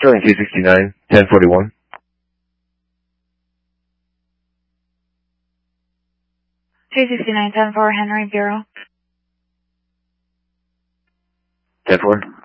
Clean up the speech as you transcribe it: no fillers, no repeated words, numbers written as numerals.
Sterling 269, 1041. Two 69, 10-4, Henry Bureau. 10-4.